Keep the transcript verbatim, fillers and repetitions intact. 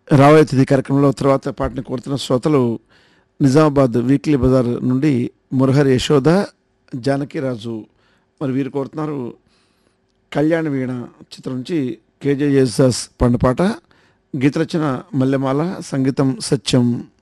రాబోయే తిథి కార్యక్రమంలో తర్వాత పాటను కోరుతున్న శ్రోతలు నిజామాబాద్ వీక్లీ బజార్ నుండి మురహరి యశోద జానకిరాజు. మరి వీరు కోరుతున్నారు కళ్యాణ వీణ చిత్రం నుంచి కేజే యేసుదాస్ పండుపాట, గీత రచన మల్లెమాల, సంగీతం సత్యం.